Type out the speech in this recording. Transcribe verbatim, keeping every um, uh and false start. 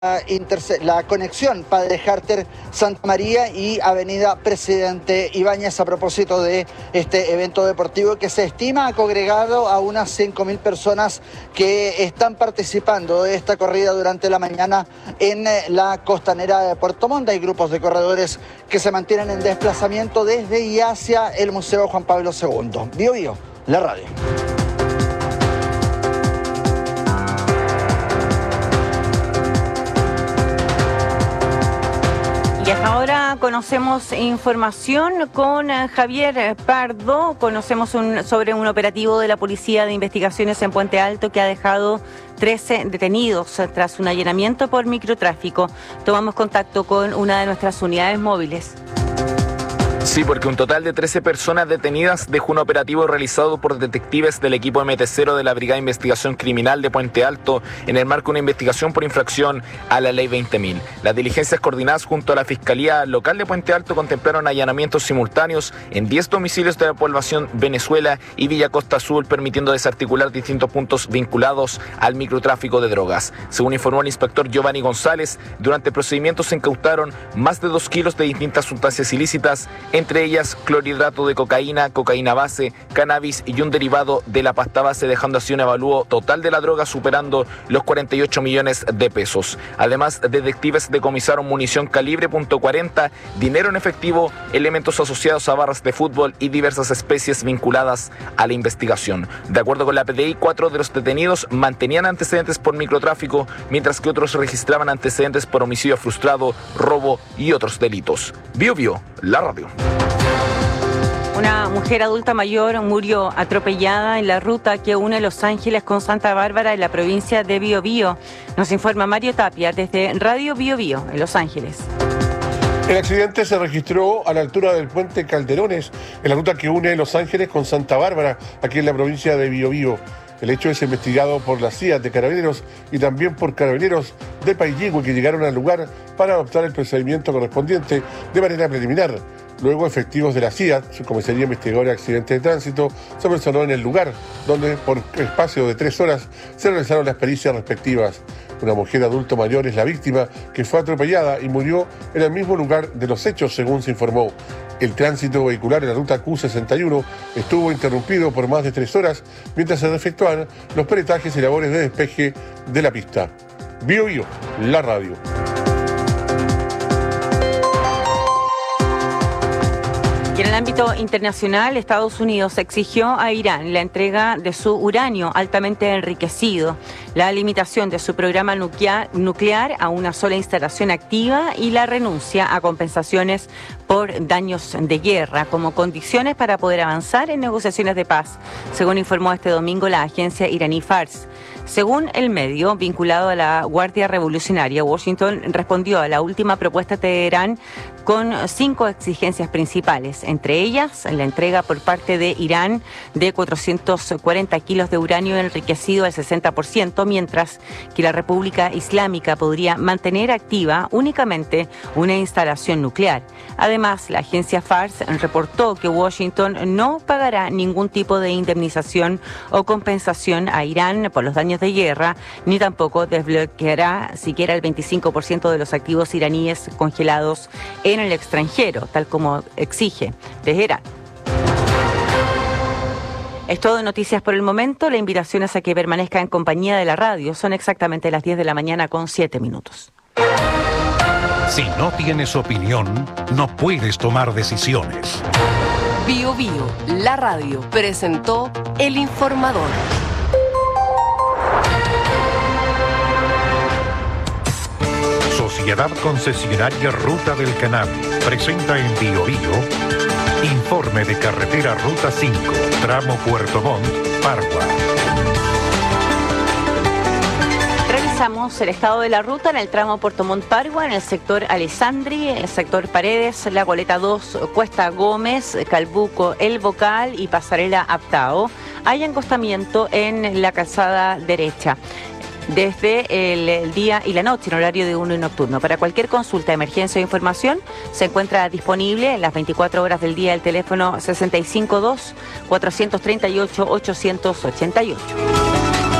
la conexión Padre Harter Santa María y Avenida Presidente Ibáñez a propósito de este evento deportivo que se estima ha congregado a unas cinco mil personas que están participando de esta corrida durante la mañana en la costanera de Puerto Montt. Hay grupos de corredores que se mantienen en desplazamiento desde y hacia el Museo Juan Pablo segundo. Bio Bio, la radio. Ahora conocemos información con Javier Pardo. Conocemos un, sobre un operativo de la Policía de Investigaciones en Puente Alto que ha dejado trece detenidos tras un allanamiento por microtráfico. Tomamos contacto con una de nuestras unidades móviles. Sí, porque un total de trece personas detenidas dejó un operativo realizado por detectives del equipo M T cero de la Brigada de Investigación Criminal de Puente Alto en el marco de una investigación por infracción a la Ley veinte mil. Las diligencias coordinadas junto a la Fiscalía Local de Puente Alto contemplaron allanamientos simultáneos en diez domicilios de la población Venezuela y Villa Costa Azul, permitiendo desarticular distintos puntos vinculados al microtráfico de drogas. Según informó el inspector Giovanni González, durante el procedimiento se incautaron más de dos kilos de distintas sustancias ilícitas, entre ellas clorhidrato de cocaína, cocaína base, cannabis y un derivado de la pasta base, dejando así un avalúo total de la droga superando los cuarenta y ocho millones de pesos. Además, detectives decomisaron munición calibre punto cuarenta, dinero en efectivo, elementos asociados a barras de fútbol y diversas especies vinculadas a la investigación. De acuerdo con la P D I, cuatro de los detenidos mantenían antecedentes por microtráfico, mientras que otros registraban antecedentes por homicidio frustrado, robo y otros delitos. Bio Bio, la radio. Una mujer adulta mayor murió atropellada en la ruta que une Los Ángeles con Santa Bárbara en la provincia de Biobío. Nos informa Mario Tapia desde Radio Biobío en Los Ángeles. El accidente se registró a la altura del puente Calderones, en la ruta que une Los Ángeles con Santa Bárbara, aquí en la provincia de Biobío. El hecho es investigado por las C I A de Carabineros y también por Carabineros de Paillegüe, que llegaron al lugar para adoptar el procedimiento correspondiente de manera preliminar. Luego, efectivos de la C I A, su Comisaría Investigadora de Accidentes de Tránsito, se personó en el lugar, donde por espacio de tres horas se realizaron las pericias respectivas. Una mujer adulto mayor es la víctima, que fue atropellada y murió en el mismo lugar de los hechos, según se informó. El tránsito vehicular en la ruta Q sesenta y uno estuvo interrumpido por más de tres horas mientras se efectuaban los peritajes y labores de despeje de la pista. Bio Bio, la radio. Y en el ámbito internacional, Estados Unidos exigió a Irán la entrega de su uranio altamente enriquecido, la limitación de su programa nuclear a una sola instalación activa y la renuncia a compensaciones por daños de guerra como condiciones para poder avanzar en negociaciones de paz, según informó este domingo la agencia iraní Fars. Según el medio vinculado a la Guardia Revolucionaria, Washington respondió a la última propuesta de Teherán con cinco exigencias principales, entre ellas la entrega por parte de Irán de cuatrocientos cuarenta kilos de uranio enriquecido al sesenta por ciento, mientras que la República Islámica podría mantener activa únicamente una instalación nuclear. Además, la agencia Fars reportó que Washington no pagará ningún tipo de indemnización o compensación a Irán por los daños de guerra, ni tampoco desbloqueará siquiera el veinticinco por ciento de los activos iraníes congelados en el extranjero, tal como exige Teherán. Es todo de noticias por el momento. La invitación es a que permanezca en compañía de la radio. Son exactamente las diez de la mañana con siete minutos. Si no tienes opinión, no puedes tomar decisiones. Bio Bio, la radio, presentó El Informador. Sociedad Concesionaria Ruta del Canal presenta en Bio Bio informe de carretera Ruta cinco, tramo Puerto Montt, Pargua. Revisamos el estado de la ruta en el tramo Puerto Montt Pargua, en el sector Alessandri, en el sector Paredes, La Goleta dos, Cuesta Gómez, Calbuco, El Bocal y Pasarela Aptao. Hay encostamiento en la calzada derecha desde el, el día y la noche en horario de uno y nocturno. Para cualquier consulta, emergencia o información, se encuentra disponible en las veinticuatro horas del día el teléfono sesenta y cinco dos, cuatrocientos treinta y ocho, ochocientos ochenta y ocho.